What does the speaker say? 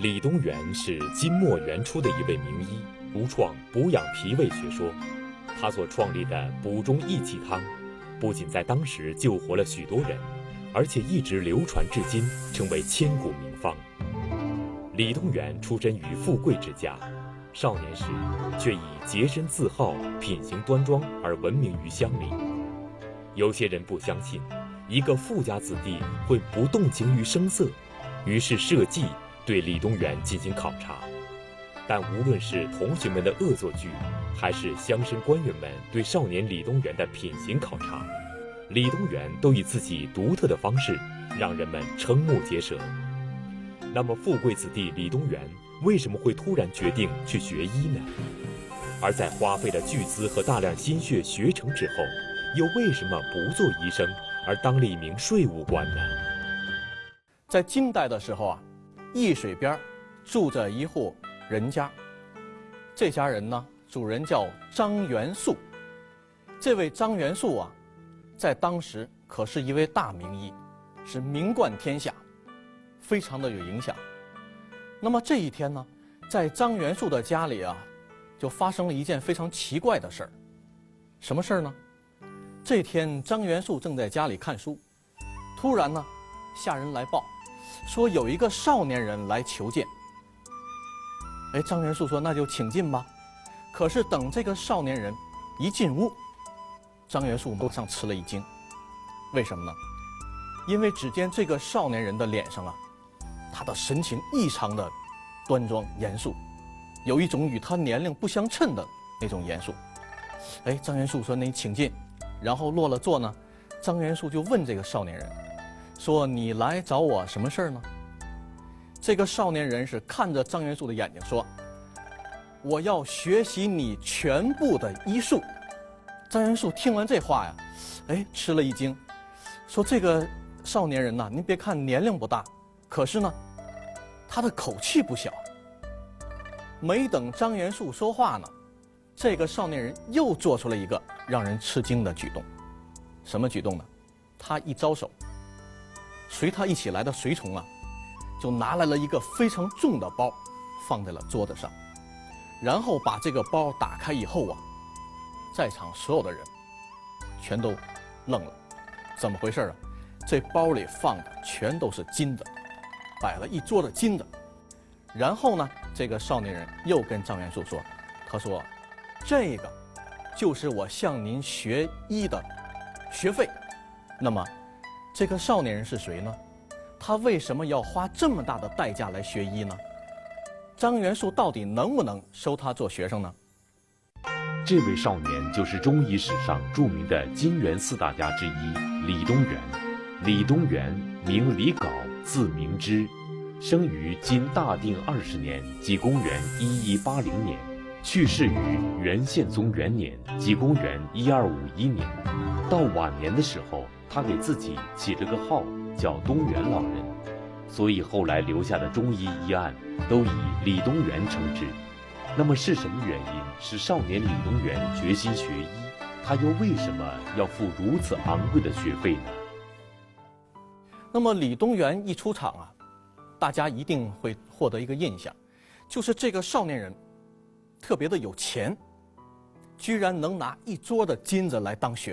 李东垣是金末元初的一位名医，独创补养脾胃学说。他所创立的补中益气汤，不仅在当时救活了许多人，而且一直流传至今，成为千古名方。李东垣出身于富贵之家，少年时却以洁身自好、品行端庄而闻名于乡里。有些人不相信一个富家子弟会不动情于声色，于是设计对李东垣进行考察。但无论是同学们的恶作剧，还是乡绅官员们对少年李东垣的品行考察，李东垣都以自己独特的方式让人们瞠目结舌。那么富贵子弟李东垣为什么会突然决定去学医呢？而在花费了巨资和大量心血学成之后，又为什么不做医生而当了一名税务官呢？ 在金代的时候啊，易水边住着一户人家，这家人呢，主人叫张元素。这位张元素啊，在当时可是一位大名医，是名冠天下，非常的有影响。那么这一天呢，在张元素的家里啊，就发生了一件非常奇怪的事儿。什么事儿呢？这天张元素正在家里看书，突然呢，下人来报，说有一个少年人来求见。张元素说那就请进吧。可是等这个少年人一进屋，张元素马上吃了一惊。为什么呢？因为只见这个少年人的脸上啊，他的神情异常的端庄严肃，有一种与他年龄不相称的那种严肃。张元素说那你请进。然后落了座呢，张元素就问这个少年人说，你来找我什么事儿呢？这个少年人是看着张元素的眼睛说，我要学习你全部的医术。张元素听完这话呀，吃了一惊，说这个少年人呐，您别看年龄不大，可是呢，他的口气不小。没等张元素说话呢，这个少年人又做出了一个让人吃惊的举动。什么举动呢？他一招手，随他一起来的随从啊，就拿来了一个非常重的包，放在了桌子上，然后把这个包打开以后啊，在场所有的人全都愣了。怎么回事啊？这包里放的全都是金子，摆了一桌的金子。然后呢，这个少年人又跟张元素说，他说这个就是我向您学医的学费。那么这个少年人是谁呢？他为什么要花这么大的代价来学医呢？张元素到底能不能收他做学生呢？ 这位少年就是中医史上著名的金元四大家之一李东垣。李东垣名李杲，字明之，生于金大定20年，即公元1180年，去世于元宪宗元年，即公元1251年。到晚年的时候，他给自己起了个号叫东垣老人，所以后来留下的中医医案都以李东垣称之。那么是什么原因使少年李东垣决心学医？他又为什么要付如此昂贵的学费呢？ 那么李东垣一出场啊，大家一定会获得一个印象，就是这个少年人特别的有钱，居然能拿一桌的金子来当学